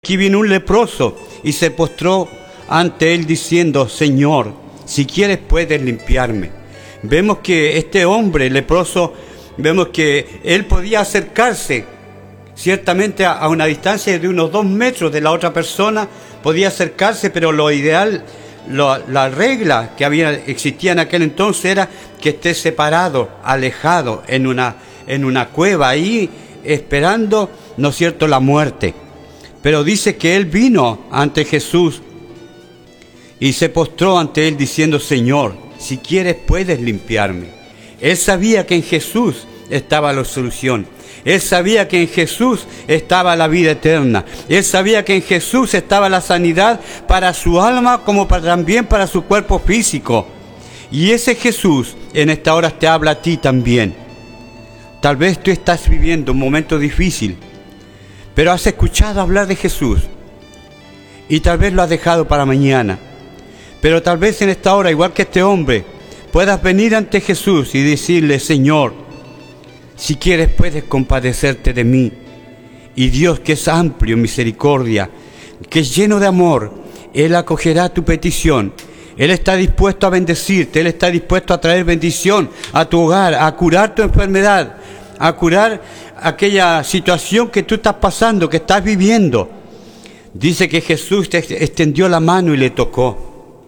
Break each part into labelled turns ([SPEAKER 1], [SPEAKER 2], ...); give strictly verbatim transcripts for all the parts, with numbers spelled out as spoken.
[SPEAKER 1] aquí vino un leproso y se postró ante él diciendo: Señor, si quieres puedes limpiarme. Vemos que este hombre leproso, vemos que él podía acercarse ciertamente a una distancia de unos dos metros de la otra persona, podía acercarse, pero lo ideal, lo, la regla que había, existía en aquel entonces era que esté separado, alejado en una, en una cueva ahí, esperando, ¿no es cierto?, la muerte. Pero dice que él vino ante Jesús y se postró ante él diciendo: Señor, si quieres puedes limpiarme. Él sabía que en Jesús estaba la solución. Él sabía que en Jesús estaba la vida eterna. Él sabía que en Jesús estaba la sanidad para su alma como para, también para su cuerpo físico. Y ese Jesús en esta hora te habla a ti también. Tal vez tú estás viviendo un momento difícil, pero has escuchado hablar de Jesús y tal vez lo has dejado para mañana. Pero tal vez en esta hora, igual que este hombre, puedas venir ante Jesús y decirle: Señor, si quieres puedes compadecerte de mí. Y Dios, que es amplio en misericordia, que es lleno de amor, Él acogerá tu petición. Él está dispuesto a bendecirte, Él está dispuesto a traer bendición a tu hogar, a curar tu enfermedad, a curar aquella situación que tú estás pasando, que estás viviendo. Dice que Jesús te extendió la mano y le tocó.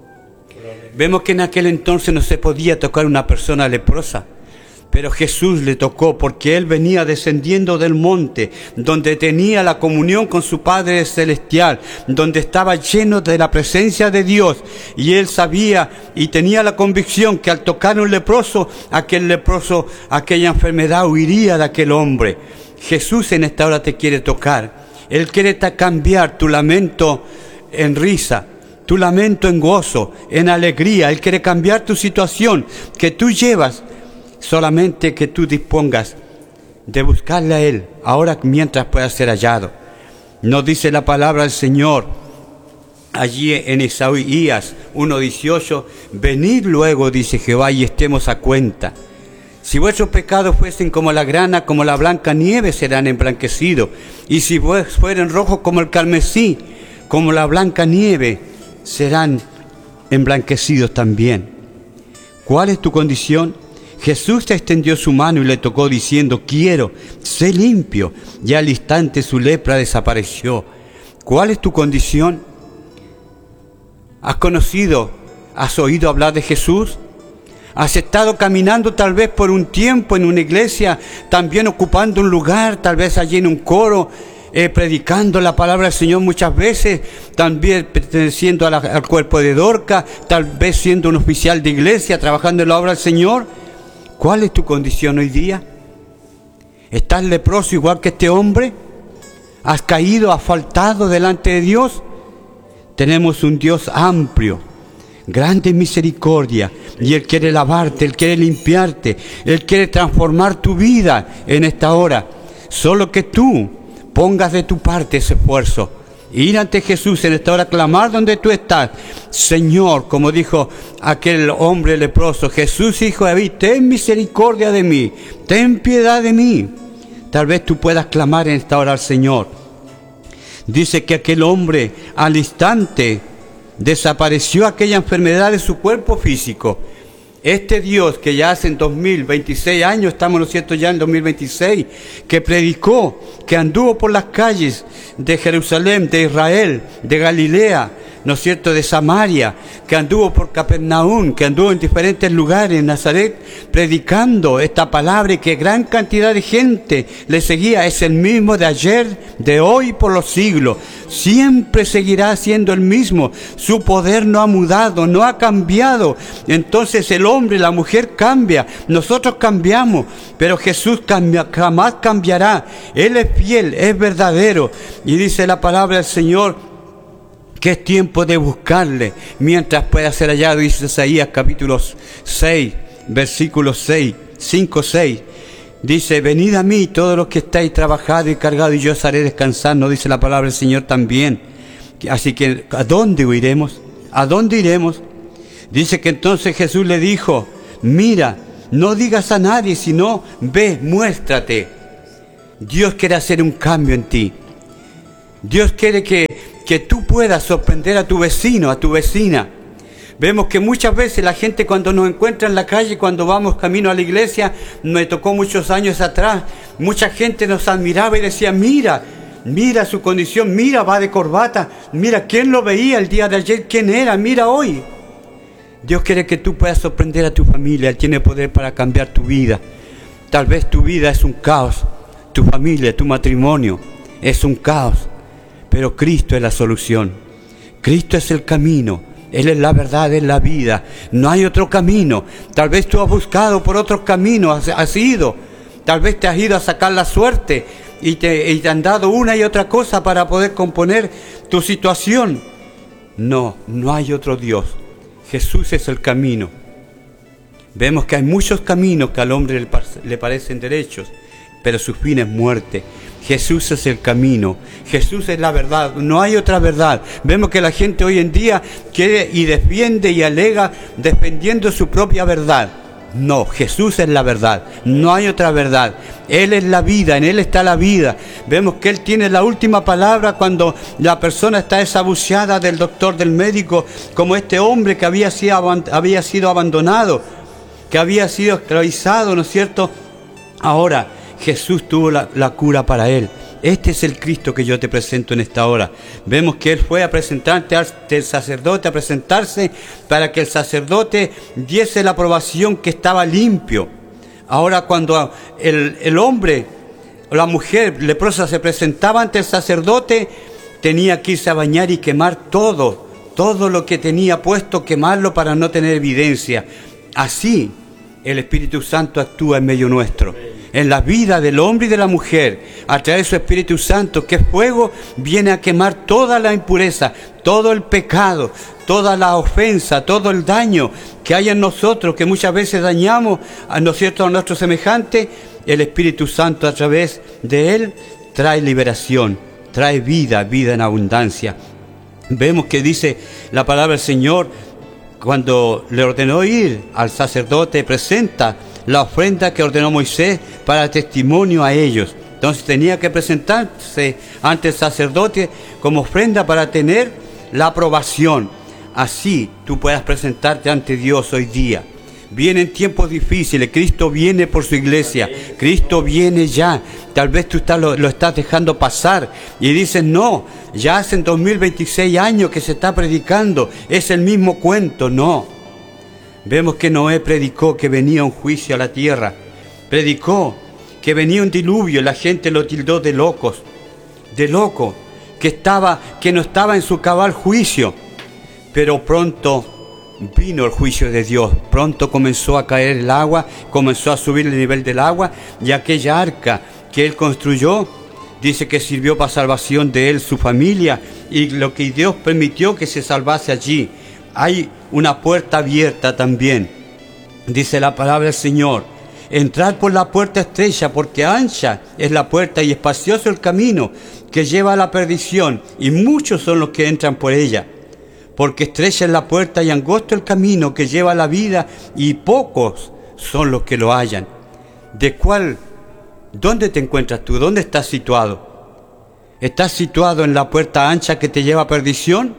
[SPEAKER 1] Vemos que en aquel entonces no se podía tocar a una persona leprosa, pero Jesús le tocó porque Él venía descendiendo del monte, donde tenía la comunión con su Padre Celestial, donde estaba lleno de la presencia de Dios, y Él sabía y tenía la convicción que al tocar a un leproso, aquel leproso, aquella enfermedad huiría de aquel hombre. Jesús en esta hora te quiere tocar. Él quiere cambiar tu lamento en risa, tu lamento en gozo, en alegría. Él quiere cambiar tu situación que tú llevas. Solamente que tú dispongas de buscarle a Él, ahora mientras pueda ser hallado. Nos dice la palabra del Señor, allí en Isaías uno dieciocho, venid luego, dice Jehová, y estemos a cuenta. Si vuestros pecados fuesen como la grana, como la blanca nieve, serán emblanquecidos. Y si fueren rojos como el carmesí, como la blanca nieve, serán emblanquecidos también. ¿Cuál es tu condición? Jesús te extendió su mano y le tocó diciendo: quiero, sé limpio. Y al instante su lepra desapareció. ¿Cuál es tu condición? ¿Has conocido, has oído hablar de Jesús? ¿Has estado caminando tal vez por un tiempo en una iglesia, también ocupando un lugar, tal vez allí en un coro, eh, predicando la palabra del Señor muchas veces, también perteneciendo a la, al cuerpo de Dorcas, tal vez siendo un oficial de iglesia, trabajando en la obra del Señor? ¿Cuál es tu condición hoy día? ¿Estás leproso igual que este hombre? ¿Has caído, has faltado delante de Dios? Tenemos un Dios amplio, grande en misericordia, y Él quiere lavarte, Él quiere limpiarte, Él quiere transformar tu vida en esta hora. Solo que tú pongas de tu parte ese esfuerzo. Ir ante Jesús en esta hora, clamar donde tú estás: Señor, como dijo aquel hombre leproso, Jesús, hijo de David, ten misericordia de mí, ten piedad de mí. Tal vez tú puedas clamar en esta hora al Señor. Dice que aquel hombre al instante desapareció aquella enfermedad de su cuerpo físico. Este Dios que ya hace en dos mil veintiséis años, estamos, ¿no es cierto?, ya en dos mil veintiséis, que predicó, que anduvo por las calles de Jerusalén, de Israel, de Galilea, ¿no es cierto?, de Samaria, que anduvo por Capernaum, que anduvo en diferentes lugares, en Nazaret, predicando esta palabra, y que gran cantidad de gente le seguía. Es el mismo de ayer, de hoy, por los siglos. Siempre seguirá siendo el mismo. Su poder no ha mudado, no ha cambiado. Entonces el hombre, la mujer cambia, nosotros cambiamos, pero Jesús cambia, jamás cambiará. Él es fiel, es verdadero. Y dice la palabra del Señor que es tiempo de buscarle mientras pueda ser hallado. Dice Isaías capítulo seis, versículos seis, cinco, seis. Dice: venid a mí todos los que estáis trabajados y cargados, y yo os haré descansar. No dice la palabra del Señor también. Así que, ¿a dónde iremos? ¿A dónde iremos? Dice que entonces Jesús le dijo: mira, no digas a nadie, sino ve, muéstrate. Dios quiere hacer un cambio en ti. Dios quiere que que tú puedas sorprender a tu vecino, a tu vecina. Vemos que muchas veces la gente cuando nos encuentra en la calle, cuando vamos camino a la iglesia, me tocó muchos años atrás, mucha gente nos admiraba y decía, mira, mira su condición, mira, va de corbata, mira, ¿quién lo veía el día de ayer? ¿Quién era? Mira hoy. Dios quiere que tú puedas sorprender a tu familia, Él tiene poder para cambiar tu vida. Tal vez tu vida es un caos, tu familia, tu matrimonio es un caos, pero Cristo es la solución. Cristo es el camino, Él es la verdad, es la vida. No hay otro camino. Tal vez tú has buscado por otros caminos, has, has ido. Tal vez te has ido a sacar la suerte y te, y te han dado una y otra cosa para poder componer tu situación. No, no hay otro Dios. Jesús es el camino. Vemos que hay muchos caminos que al hombre le, le parecen derechos, pero su fin es muerte. Jesús es el camino, Jesús es la verdad, no hay otra verdad. Vemos que la gente hoy en día quiere y defiende y alega defendiendo su propia verdad. No, Jesús es la verdad, no hay otra verdad. Él es la vida, en Él está la vida. Vemos que Él tiene la última palabra cuando la persona está desahuciada del doctor, del médico, como este hombre que había sido, había sido abandonado, que había sido esclavizado, ¿no es cierto? Ahora Jesús tuvo la, la cura para él. Este es el Cristo que yo te presento en esta hora. Vemos que Él fue a presentarte ante el sacerdote, a presentarse para que el sacerdote diese la aprobación que estaba limpio. Ahora cuando el, el hombre o la mujer leprosa se presentaba ante el sacerdote, tenía que irse a bañar y quemar todo, todo lo que tenía puesto, quemarlo para no tener evidencia. Así el Espíritu Santo actúa en medio nuestro, en la vida del hombre y de la mujer. A través de su Espíritu Santo, que es fuego, viene a quemar toda la impureza, todo el pecado, toda la ofensa, todo el daño que hay en nosotros, que muchas veces dañamos a, ¿no es cierto?, a nuestros semejantes. El Espíritu Santo, a través de Él, trae liberación, trae vida, vida en abundancia. Vemos que dice la palabra del Señor, cuando le ordenó ir al sacerdote, presenta la ofrenda que ordenó Moisés para testimonio a ellos. Entonces tenía que presentarse ante el sacerdote como ofrenda para tener la aprobación. Así tú puedas presentarte ante Dios hoy día. Vienen tiempos difíciles, Cristo viene por su iglesia, Cristo viene ya. Tal vez tú estás, lo, lo estás dejando pasar y dices, no, ya hacen dos mil veintiséis años que se está predicando, es el mismo cuento. No. Vemos que Noé predicó que venía un juicio a la tierra, predicó que venía un diluvio, la gente lo tildó de locos, de loco, que, estaba, que no estaba en su cabal juicio, pero pronto vino el juicio de Dios, pronto comenzó a caer el agua, comenzó a subir el nivel del agua, y aquella arca que él construyó, dice que sirvió para salvación de él, su familia, y lo que Dios permitió que se salvase allí. Hay una puerta abierta también, dice la palabra del Señor, entrar por la puerta estrecha, porque ancha es la puerta y espacioso el camino que lleva a la perdición, y muchos son los que entran por ella. Porque estrecha es la puerta y angosto el camino que lleva a la vida, y pocos son los que lo hallan. ¿De cuál? ¿Dónde te encuentras tú? ¿Dónde estás situado? ¿Estás situado en la puerta ancha que te lleva a perdición?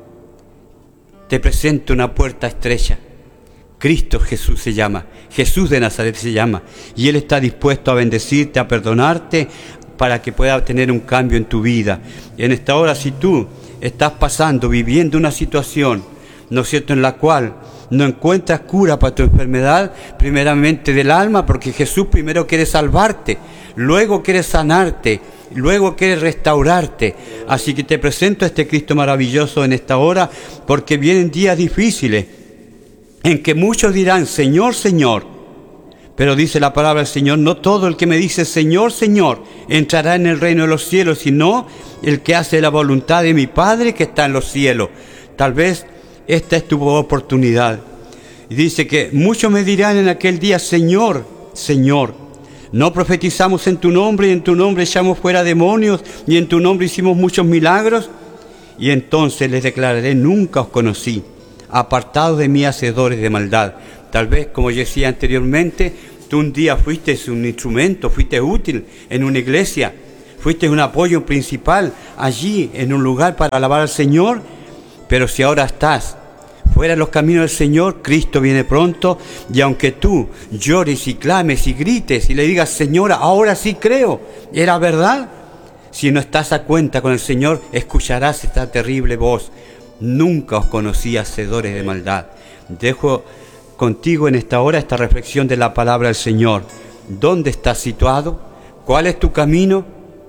[SPEAKER 1] Te presento una puerta estrecha. Cristo Jesús se llama, Jesús de Nazaret se llama, y Él está dispuesto a bendecirte, a perdonarte, para que pueda tener un cambio en tu vida. En esta hora, si tú estás pasando, viviendo una situación, ¿no es cierto?, en la cual no encuentras cura para tu enfermedad, primeramente del alma, porque Jesús primero quiere salvarte, luego quiere sanarte, luego quiere restaurarte. Así que te presento a este Cristo maravilloso en esta hora, porque vienen días difíciles, en que muchos dirán, Señor, Señor, pero dice la palabra del Señor, no todo el que me dice Señor, Señor, entrará en el reino de los cielos, sino el que hace la voluntad de mi Padre que está en los cielos. Tal vez esta es tu oportunidad. Y dice que muchos me dirán en aquel día, Señor, Señor, no profetizamos en tu nombre, y en tu nombre echamos fuera demonios, y en tu nombre hicimos muchos milagros. Y entonces les declararé, nunca os conocí, apartados de mí, hacedores de maldad. Tal vez, como yo decía anteriormente, tú un día fuiste un instrumento, fuiste útil en una iglesia, fuiste un apoyo principal allí en un lugar para alabar al Señor, pero si ahora estás fuera de los caminos del Señor, Cristo viene pronto, y aunque tú llores y clames y grites y le digas, Señora, ahora sí creo, ¿era verdad? Si no estás a cuenta con el Señor, escucharás esta terrible voz. Nunca os conocí hacedores de maldad. Dejo contigo en esta hora esta reflexión de la palabra del Señor. ¿Dónde estás situado? ¿Cuál es tu camino?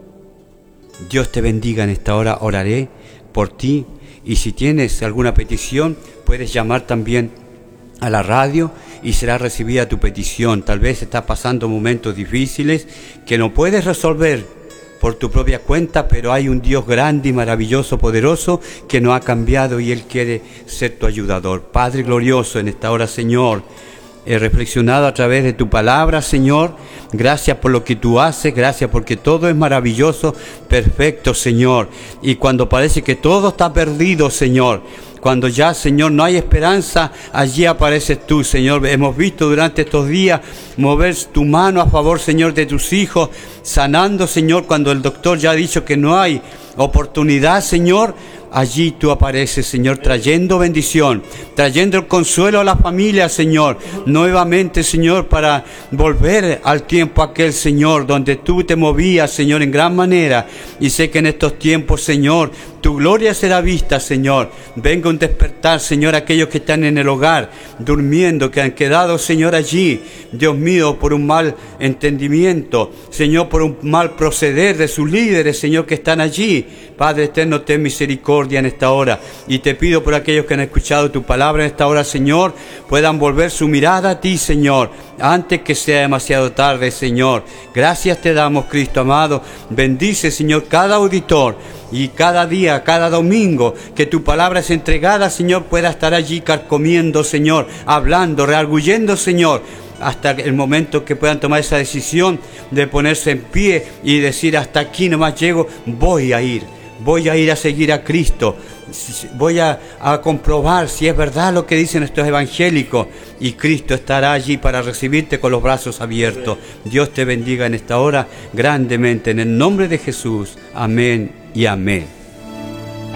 [SPEAKER 1] Dios te bendiga en esta hora, oraré por ti. Y si tienes alguna petición, puedes llamar también a la radio y será recibida tu petición. Tal vez estás pasando momentos difíciles que no puedes resolver por tu propia cuenta, pero hay un Dios grande y maravilloso, poderoso, que no ha cambiado y Él quiere ser tu ayudador. Padre glorioso, en esta hora, Señor, he reflexionado a través de tu palabra, Señor. Gracias por lo que tú haces, gracias porque todo es maravilloso, perfecto, Señor. Y cuando parece que todo está perdido, Señor, cuando ya, Señor, no hay esperanza, allí apareces tú, Señor. Hemos visto durante estos días mover tu mano a favor, Señor, de tus hijos, sanando, Señor, cuando el doctor ya ha dicho que no hay oportunidad, Señor. Allí tú apareces, Señor, trayendo bendición, trayendo el consuelo a la familia, Señor, nuevamente, Señor, para volver al tiempo aquel, Señor, donde tú te movías, Señor, en gran manera. Y sé que en estos tiempos, Señor, tu gloria será vista, Señor. Venga un despertar, Señor, a aquellos que están en el hogar, durmiendo, que han quedado, Señor, allí, Dios mío, por un mal entendimiento, Señor, por un mal proceder de sus líderes, Señor, que están allí. Padre eterno, ten misericordia en esta hora. Y te pido por aquellos que han escuchado tu palabra en esta hora, Señor, puedan volver su mirada a ti, Señor, antes que sea demasiado tarde, Señor. Gracias te damos, Cristo amado. Bendice, Señor, cada auditor. Y cada día, cada domingo, que tu palabra es entregada, Señor, pueda estar allí carcomiendo, Señor, hablando, rearguyendo, Señor, hasta el momento que puedan tomar esa decisión de ponerse en pie y decir, hasta aquí nomás llego, voy a ir, voy a ir a seguir a Cristo, voy a, a comprobar si es verdad lo que dicen estos evangélicos, y Cristo estará allí para recibirte con los brazos abiertos. Dios te bendiga en esta hora grandemente, en el nombre de Jesús. Amén y amén.